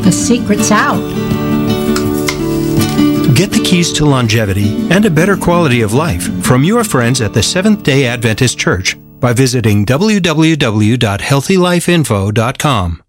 The secret's out. Get the keys to longevity and a better quality of life from your friends at the Seventh-day Adventist Church by visiting www.healthylifeinfo.com.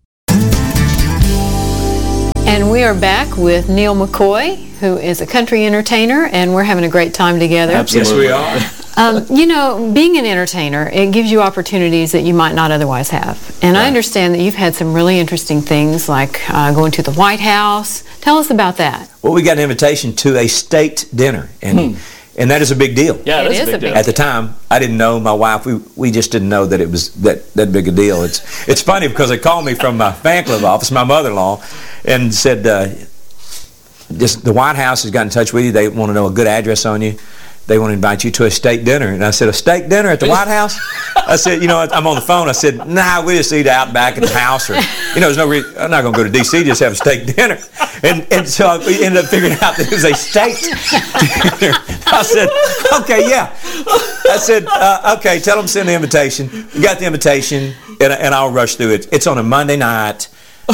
And we are back with Neil McCoy, who is a country entertainer, and we're having a great time together. Absolutely. Yes, we are. You know, being an entertainer, it gives you opportunities that you might not otherwise have. And I understand that you've had some really interesting things, like going to the White House. Tell us about that. Well, we got an invitation to a state dinner, and that is a big deal. Yeah, it is a big deal. At the time, I didn't know. My wife, we just didn't know that it was that big a deal. It's funny because they called me from my fan club office, my mother-in-law, and said, just the White House has got in touch with you. They want to know a good address on you. They want to invite you to a state dinner. And I said, a state dinner at the White House? I said, you know, I'm on the phone. I said, nah, we just eat out back at the house. Or, you know, there's no reason. I'm not going to go to D.C. just have a steak dinner. And so we ended up figuring out that it was a state dinner. I said, okay, yeah. I said, okay, tell them to send the invitation. We got the invitation, and I'll rush through it. It's on a Monday night.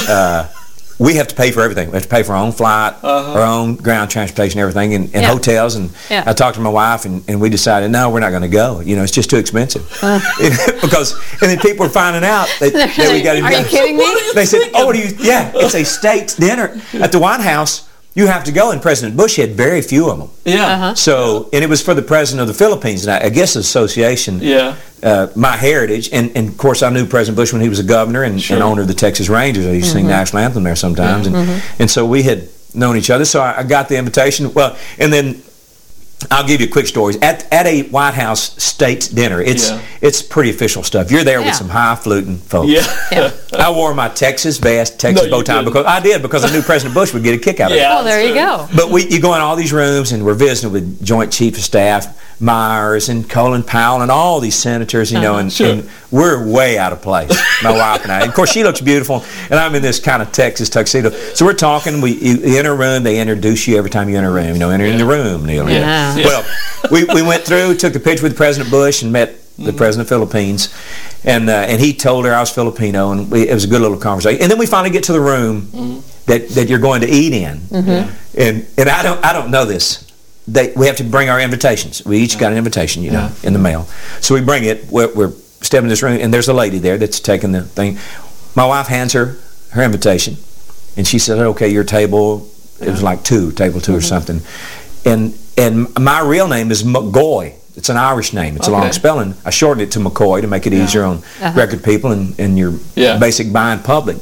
We have to pay for everything. We have to pay for our own flight, our own ground transportation, everything, and hotels. And I talked to my wife, and we decided, no, we're not going to go. You know, it's just too expensive. Because, and then people were finding out that we got invited. Are you kidding me? They said, oh, it's a state dinner at the White House. You have to go, and President Bush had very few of them. Yeah. So, and it was for the president of the Philippines, and I guess the association, My Heritage, and of course I knew President Bush when he was a governor and owner of the Texas Rangers. I used to sing the national anthem there sometimes, and so we had known each other. So I got the invitation. Well, and then I'll give you quick stories. At a White House state dinner, it's pretty official stuff. You're there with some highfalutin folks. I wore my Texas vest, Texas bow tie, because I knew President Bush would get a kick out of it. Well, there you go. But you go in all these rooms, and we're visiting with Joint Chief of Staff Myers and Colin Powell and all these senators, you know, and we're way out of place, my wife and I. And of course, she looks beautiful, and I'm in this kind of Texas tuxedo. So we're talking. You enter a room, they introduce you every time you enter a room. You know, enter in the room, Neil. Well, we went through, took a picture with President Bush, and met the President of the Philippines, and he told her I was Filipino, and it was a good little conversation. And then we finally get to the room that you're going to eat in, and I don't know this. We have to bring our invitations. We each got an invitation, you know, in the mail. So we bring it. We're stepping in this room, and there's a lady there that's taking the thing. My wife hands her invitation, and she said, "Okay, your table." It was like table two or something, and my real name is McGoy. It's an Irish name. It's a long spelling. I shortened it to McCoy to make it easier on record people and your basic buying public.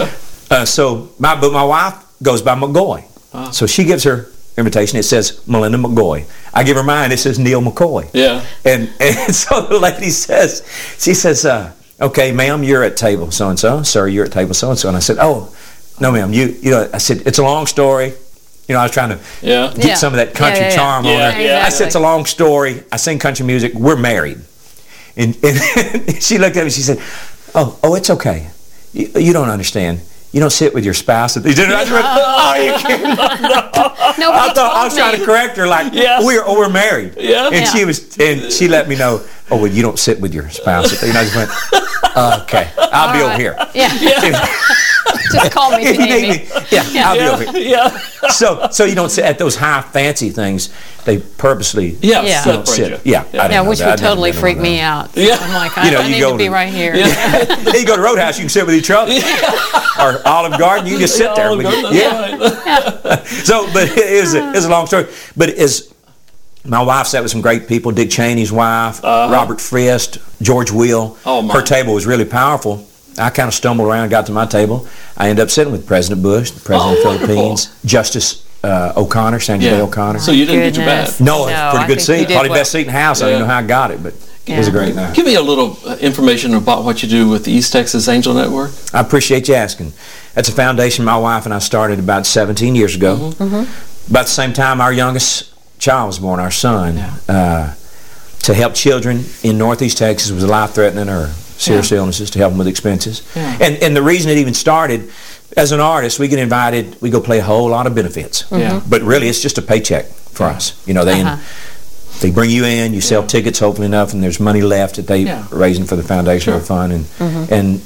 So my wife goes by McGoy. So she gives her invitation. It says Melinda McGoy. I give her mine. It says Neil McCoy. And so the lady says, okay, ma'am, you're at table so-and-so. Sir, you're at table so-and-so. And I said, oh, no, ma'am. You know, I said, it's a long story. You know, I was trying to get some of that country charm on her. Exactly. I said, it's a long story. I sing country music. We're married. And she looked at me and she said, oh, it's okay. You don't understand. You don't sit with your spouse at these dinners. I went, oh, you can't. No. I was trying to correct her, like, we're married. And she let me know, oh, well, you don't sit with your spouse at these. And I just went, okay, I'll be over here. Just call me if you need me. I'll be over here. So you don't sit at those high fancy things. They purposely don't sit. Which would totally freak me out. I'm like, I need to be right here. Then you go to Roadhouse, you can sit with each other. Or Olive Garden, you can just sit there. So, but it is a long story. But my wife sat with some great people, Dick Cheney's wife, Robert Frist, George Will. Her table was really powerful. I kind of stumbled around, got to my table. I ended up sitting with President Bush, the President of the Philippines, Justice O'Connor, Sandra Day O'Connor. So you didn't get your bad? No, it's a pretty good seat. Probably best seat in the house. I don't know how I got it, but it was a great night. Give me a little information about what you do with the East Texas Angel Network. I appreciate you asking. That's a foundation my wife and I started about 17 years ago. About the same time our youngest child was born, our son, to help children in Northeast Texas with life-threatening or serious illnesses, to help them with expenses. And the reason it even started, as an artist, we get invited, we go play a whole lot of benefits. But really, it's just a paycheck for us. You know, they bring you in, you sell tickets, hopefully enough, and there's money left that they raising for the foundation or fund. And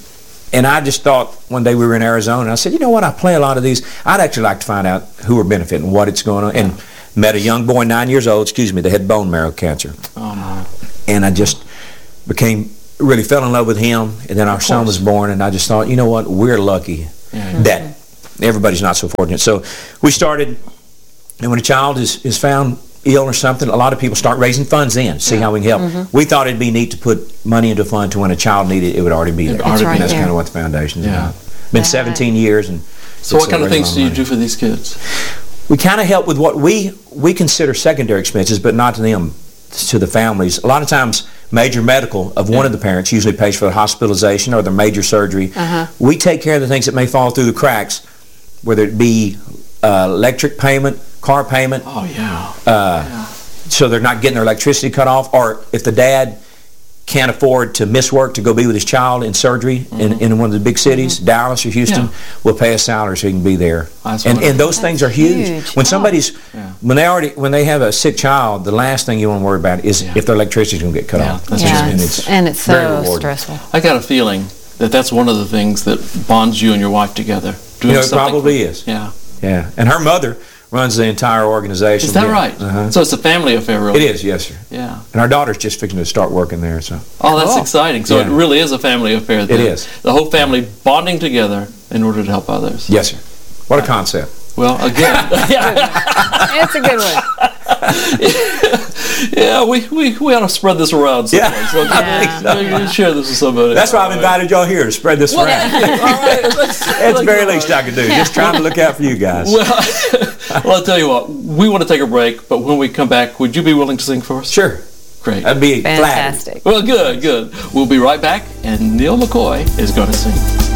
And I just thought one day we were in Arizona, and I said, you know what, I play a lot of these. I'd actually like to find out who are benefiting, what it's going on. And met a young boy, 9 years old, that had bone marrow cancer. Oh, no. And I just really fell in love with him. And then our son was born, and I just thought, you know what, we're lucky that everybody's not so fortunate. So we started, and when a child is found ill or something, a lot of people start raising funds see how we can help. We thought it'd be neat to put money into a fund to when a child needed it would already be there. That's right, That's kind of what the foundation's about. Been 17 years. And so what kind of things do you do for these kids? We kind of help with what we consider secondary expenses, but not to them, to the families. A lot of times, major medical of one of the parents usually pays for the hospitalization or the major surgery. We take care of the things that may fall through the cracks, whether it be electric payment, car payment. Oh, yeah. So they're not getting their electricity cut off, or if the dad can't afford to miss work to go be with his child in surgery in one of the big cities, Dallas or Houston, we'll pay a salary so he can be there. And those things are huge. When somebody's when they have a sick child, the last thing you want to worry about is if their electricity is going to get cut off. And it's so stressful. I got a feeling that's one of the things that bonds you and your wife together. It probably is. Yeah. And her mother runs the entire organization. Is that right? So it's a family affair, really? It is, yes, sir. Yeah. And our daughter's just fixing to start working there. So. Oh, that's exciting. So it really is a family affair. It is. The whole family bonding together in order to help others. Yes, sir. What a concept. Well, again. It's a good one. We ought to spread this around someplace. You share this with somebody. That's why I've invited y'all here, to spread this around. That's the very least I can do. Just trying to look out for you guys. Well, I'll tell you what. We want to take a break, but when we come back, would you be willing to sing for us? Sure. Great. That'd be fantastic. Well, good. We'll be right back, and Neil McCoy is going to sing.